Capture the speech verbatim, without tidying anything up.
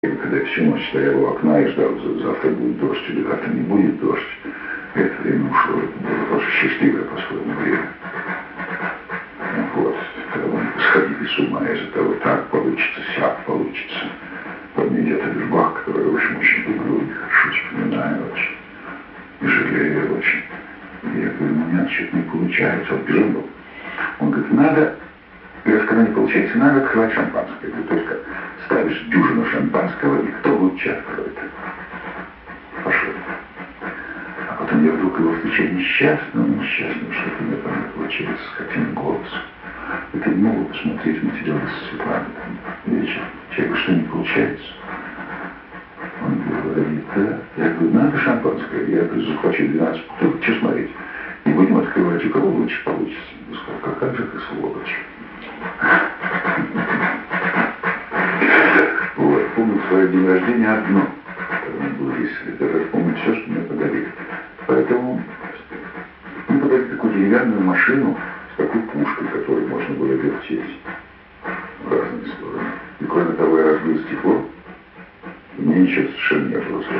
Когда я всю ночь стоял у окна и ждал, завтра будет дождь или завтра не будет дождь, это время ушло. Это было тоже счастливое по-своему время. Вот. Когда мы сходили с ума из-за того, так получится, сяк получится. Вот мне где-то Вербах, который, в общем, очень люблю и хорошо вспоминаю очень. И жалею очень. И я говорю, у меня что-то не получается. Он бежал был. Он говорит, надо... Говорит, когда не получается, надо открывать шампанское. Ты только ставишь дюжину шампанского, и кто лучше откроет. Пошел. А потом я вдруг его встречал несчастного, несчастного, что-то у меня там не получилось с каким голосом. Это не могу посмотреть материалы с Светланой там вечером. Я говорю, что не получается? Он говорит, да. Я говорю, надо шампанское. Я говорю, захвачу двенадцать бутылок, что смотреть? Не будем открывать, у кого лучше получится. Я сказал, как же ты сволочь. Вот, помню свое день рождения одно, когда он был здесь, даже помню все, что мне подарили. Поэтому мне подарили такую деревянную машину с такой пушкой, которую можно было вертеть в разные стороны. И кроме того, я разбил стекло, и мне ничего совершенно не было.